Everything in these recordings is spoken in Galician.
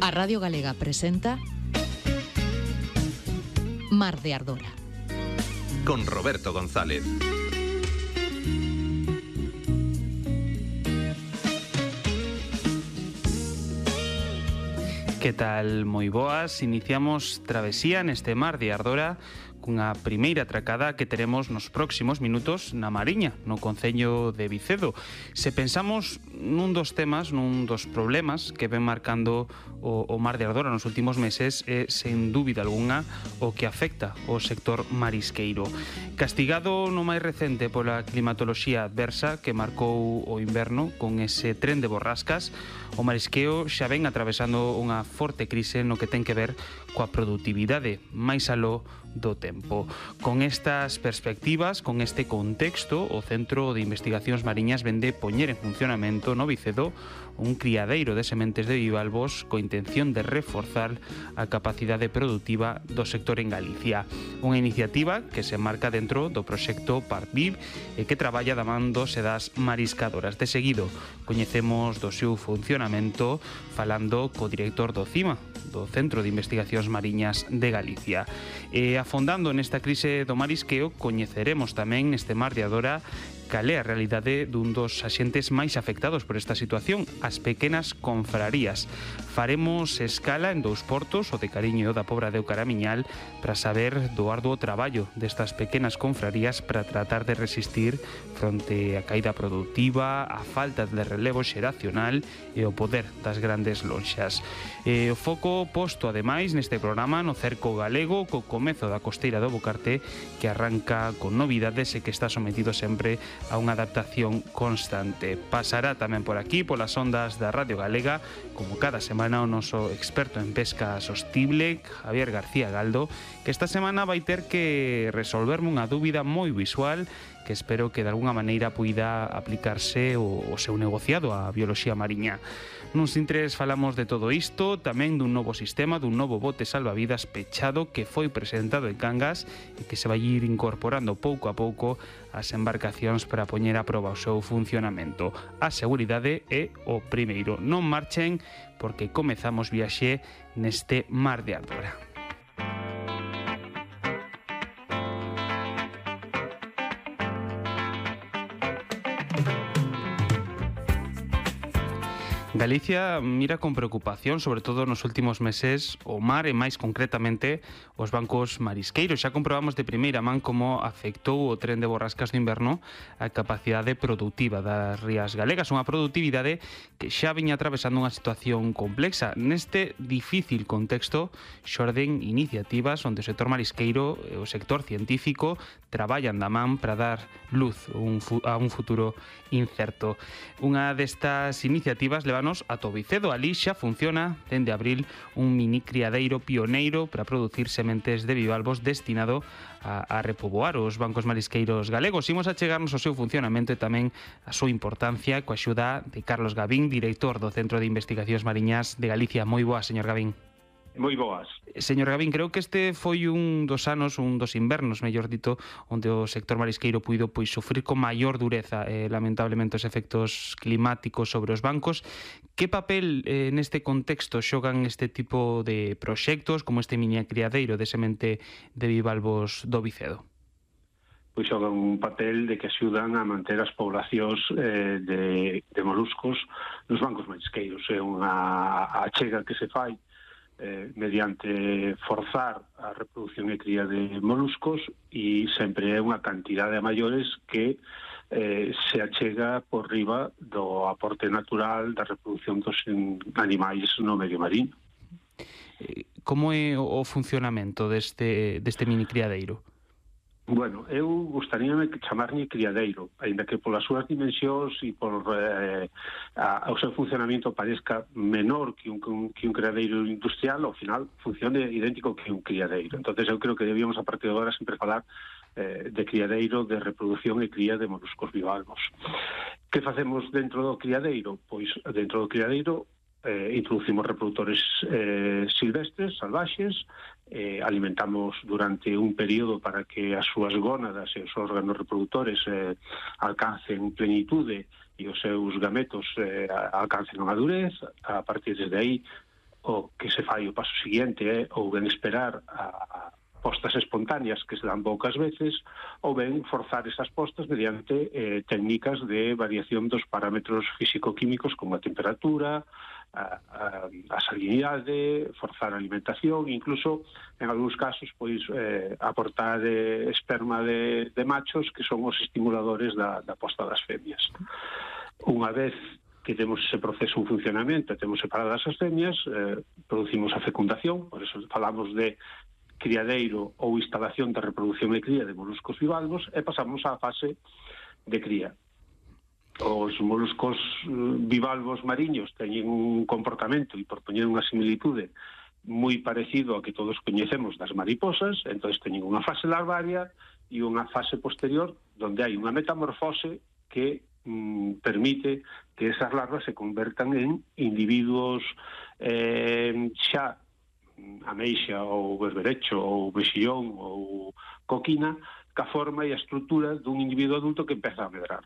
A Radio Galega presenta Mar de Ardora con Roberto González. Que tal? Moi boas. Iniciamos travesía neste Mar de Ardora cunha primeira atracada que teremos nos próximos minutos na Mariña, no concello de Vicedo. Se pensamos nun dos temas, nun dos problemas que ven marcando o Mar de Ardora nos últimos meses, é, sen dúbida algunha, o que afecta o sector marisqueiro. Castigado no máis recente pola climatoloxía adversa que marcou o inverno con ese tren de borrascas, o marisqueo xa ven atravesando unha forte crise no que ten que ver coa produtividade máis aló do tempo. Con estas perspectivas, con este contexto, o Centro de Investigacións Mariñas vende poñer en funcionamento no Vicedo un criadeiro de sementes de bivalvos co intención de reforzar a capacidade produtiva do sector en Galicia. Unha iniciativa que se marca dentro do proxecto Partviv e que traballa da man dos e das mariscadoras. De seguido, coñecemos do seu funcionamento falando co director do CIMA, do Centro de Investigacións Mariñas de Galicia. E afondando nesta crise do marisqueo, coñeceremos tamén neste Mar de Ardora cal é a realidade dun dos axentes máis afectados por esta situación, as pequenas confrarías. Faremos escala en dous portos, o de Cariño e o da Pobra de Caramiñal, para saber do arduo traballo destas pequenas confrarías para tratar de resistir fronte á caída productiva, a falta de relevo xeracional e o poder das grandes lonxas. O foco posto, ademais, neste programa no cerco galego co comezo da costeira do Bocarte, que arranca con novidades e que está sometido sempre a unha adaptación constante. Pasará tamén por aquí, polas ondas da Radio Galega, como cada semana, o noso experto en pesca sostible, Javier García Galdo, que esta semana vai ter que resolverme unha dúbida moi visual que espero que de alguna maneira poida aplicarse o seu negociado á bioloxía mariña. Nuns intres falamos de todo isto, tamén dun novo sistema, dun novo bote salvavidas pechado que foi presentado en Cangas e que se vai ir incorporando pouco a pouco as embarcacións para poñer a proba o seu funcionamento. A seguridade é o primeiro. Non marchen porque comezamos viaxe neste Mar de Ardora. Galicia mira con preocupación, sobre todo nos últimos meses, o mar e máis concretamente os bancos marisqueiros. Xa comprobamos de primeira man como afectou o tren de borrascas do inverno a capacidade produtiva das rías galegas, unha produtividade que xa viña atravesando unha situación complexa. Neste difícil contexto xorden iniciativas onde o sector marisqueiro e o sector científico traballan da man para dar luz a un futuro incerto. Unha destas iniciativas levanos a Vicedo. Ali xa funciona dende abril un mini criadeiro pioneiro para producir sementes de bivalvos destinado a repoboar os bancos marisqueiros galegos. Imos a chegarnos ao seu funcionamento e tamén a súa importancia coa axuda de Carlos Gavín, director do Centro de Investigacións Mariñas de Galicia. Moi boa, señor Gavín. Moi boas. Señor Gavín, creo que este foi un dos anos, un dos invernos, mellor dito, onde o sector marisqueiro puido sufrir con maior dureza, lamentablemente, os efectos climáticos sobre os bancos. Que papel neste contexto xogan este tipo de proxectos, como este mini criadeiro de semente de bivalvos do Vicedo? Pois xogan un papel de que axudan a manter as poblacións de moluscos nos bancos marisqueiros. É unha achega que se fai mediante forzar a reproducción e cría de moluscos e sempre é unha cantidade a maiores que se achega por riba do aporte natural da reproducción dos animais no medio mariño. Como é o funcionamento deste mini criadeiro? Bueno, eu gustaríame chamarlle criadeiro, aínda que polas súas dimensións e por o seu funcionamento parezca menor que un criadeiro industrial, ao final funcione idéntico que un criadeiro. Entonces eu creo que debíamos a partir de agora sempre falar de criadeiro de reproducción e cría de moluscos bivalvos. Que facemos dentro do criadeiro? Pois dentro do criadeiro introducimos reproductores silvestres, salvaxes, alimentamos durante un período para que as súas gónadas e os órganos reproductores alcancen plenitude e os seus gametos alcancen a madurez. A partir de aí o que se fai o paso seguinte é ou ben esperar a postas espontáneas que se dan poucas veces ou ben forzar esas postas mediante técnicas de variación dos parámetros físico-químicos como a temperatura, a salinidade, forzar a alimentación, incluso en algúns casos pois aportar esperma de machos que son os estimuladores da posta das femias. Unha vez que temos ese proceso en funcionamento e temos separadas as femias, producimos a fecundación, por eso falamos de criadeiro ou instalación de reproducción e cría de moluscos bivalvos e pasamos á fase de cría. Os moluscos bivalvos mariños teñen un comportamento e por poñer unha similitude moi parecido a que todos coñecemos das mariposas, entón teñen unha fase larvaria e unha fase posterior onde hai unha metamorfose que permite que esas larvas se convertan en individuos xa ameixa ou berberecho ou mexillón ou coquina ca forma e a estrutura dun individuo adulto que empeza a medrar.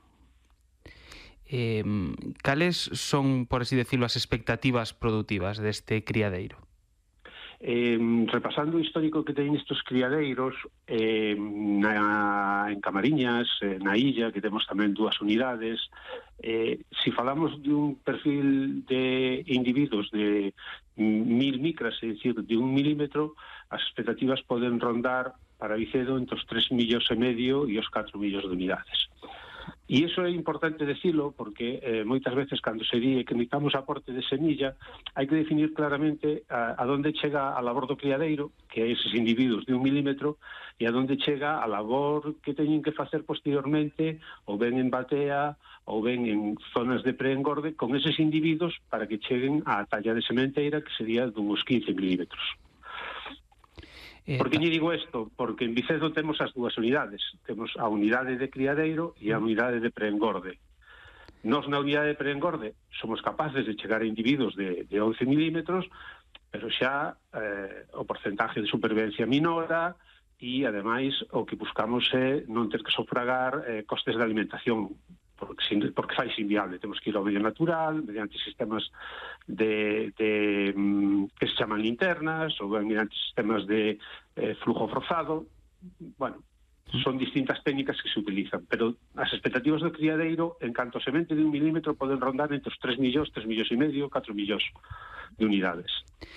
Cales son, por así decirlo, as expectativas produtivas deste criadeiro? Repasando o histórico que teñen estes criadeiros en Camariñas, na illa, que temos tamén 2 unidades, se falamos de un perfil de individuos de 1000 micras, é dicir, de 1 milímetro, as expectativas poden rondar para Vicedo entre os 3,5 millóns e os 4 millóns de unidades. E iso é importante decirlo porque moitas veces cando se di que necesitamos aporte de semilla hai que definir claramente a donde chega a labor do criadeiro, que é eses individuos de 1 milímetro, e a donde chega a labor que teñen que facer posteriormente ou ben en batea ou ben en zonas de preengorde con eses individuos para que cheguen á talla de sementeira que sería duns 15 milímetros. Por que lle digo isto? Porque en Vicedo temos as 2 unidades. Temos a unidade de criadeiro e a unidade de preengorde. Nos na unidade de preengorde somos capaces de chegar a individuos de 11 milímetros, pero xa o porcentaje de supervivencia minora e, ademais, o que buscamos é non ter que sufragar costes de alimentación, porque fai inviable. Temos que ir ao medio natural mediante sistemas que se chaman linternas ou mediante sistemas de flujo forzado. Bueno, son distintas técnicas que se utilizan, pero as expectativas do criadeiro en canto a semente de 1 milímetro poden rondar entre os 3 millóns, 3 millóns e medio, 4 millóns de unidades.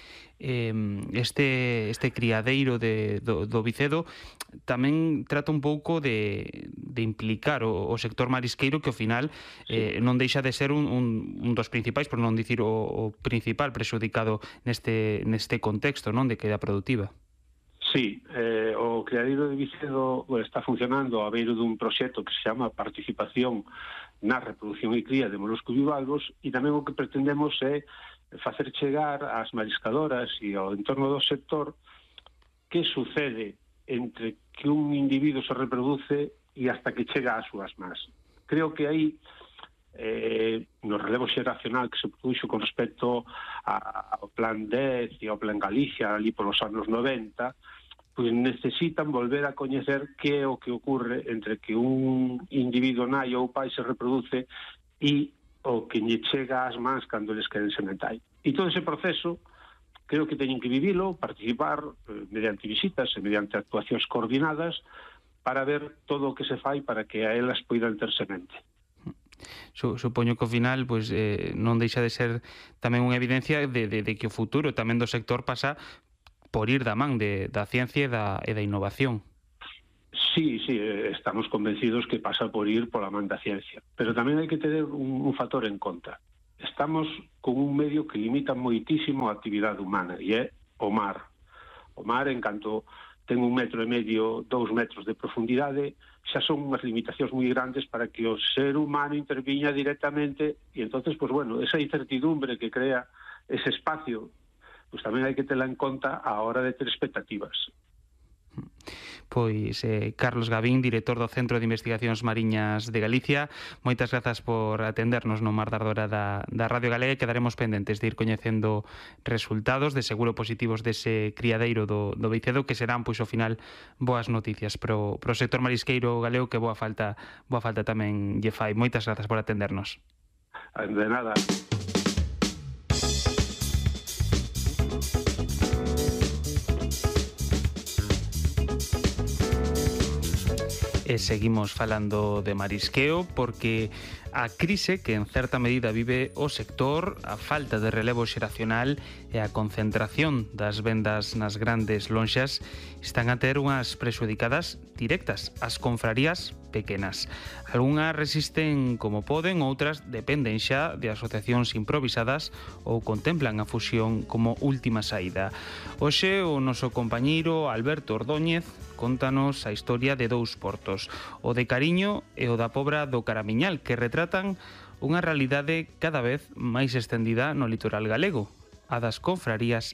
Este criadeiro do Vicedo tamén trata un pouco de implicar o sector marisqueiro, que ao final non deixa de ser un dos principais, por non dicir o principal prexudicado neste contexto, non, de queda productiva. Sí, o criadeiro de Vicedo está funcionando a beiro dun proxecto que se chama Participación na Reproducción e Cría de Moluscos Bivalvos, e tamén o que pretendemos é facer chegar ás mariscadoras e ao entorno do sector que sucede entre que un individuo se reproduce e hasta que chega ás súas más. Creo que aí no relevo xeracional que se produxo con respecto ao Plan 10 e ao Plan Galicia ali polos anos 90, pois necesitan volver a coñecer que é o que ocurre entre que un individuo nai ou pai se reproduce e o que lle chega ás mans cando les queden sementai. E todo ese proceso creo que teñen que vivilo, participar mediante visitas e mediante actuacións coordinadas para ver todo o que se fai para que a elas poidan ter semente. Supoño que ao final non deixa de ser tamén unha evidencia de que o futuro tamén do sector pasa por ir da man da ciencia e da innovación. Sí, estamos convencidos que pasa por ir pola man da ciencia, pero tamén hai que ter un factor en conta. Estamos con un medio que limita moitísimo a actividade humana, e é o mar. O mar, en canto ten 1,5 metros, 2 metros de profundidade, xa son unhas limitacións moi grandes para que o ser humano interviña directamente, e entonces, esa incertidumbre que crea ese espacio, tamén hai que tela en conta a hora de ter expectativas. Pois Carlos Gavín, director do Centro de Investigacións Mariñas de Galicia, moitas grazas por atendernos no Mar da Ardora da Radio Galega, e quedaremos pendentes de ir coñecendo resultados de seguro positivos dese criadeiro do Vicedo, que serán, pois, ao final, boas noticias pro sector marisqueiro galego, que boa falta tamén lle fai. Moitas grazas por atendernos. De nada. E seguimos falando de marisqueo porque a crise que en certa medida vive o sector, a falta de relevo xeracional e a concentración das vendas nas grandes lonxas están a ter unhas prexudicadas directas ás confrarías pequenas. Algunhas resisten como poden, outras dependen xa de asociacións improvisadas ou contemplan a fusión como última saída. Hoxe o noso compañeiro Alberto Ordóñez contanos a historia de dous portos, o de Cariño e o da Pobra do Caramiñal, que retratan unha realidade cada vez máis estendida no litoral galego, a das confrarías